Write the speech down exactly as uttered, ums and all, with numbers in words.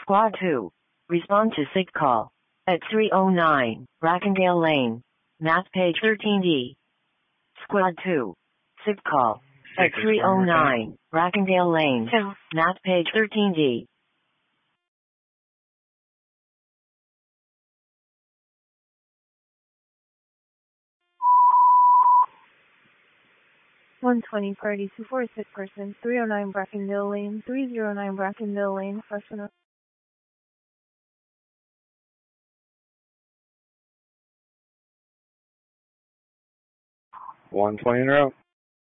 Squad two. Respond to SIG call. At three oh nine, Brackendale Lane. Map page thirteen D. Squad two. SIG call. At three oh nine, Brackendale Lane. Map page thirteen D. one twenty party two four six person, three oh nine Brackendale Lane, three oh nine Brackendale Lane, Arsenal. one twenty in a row.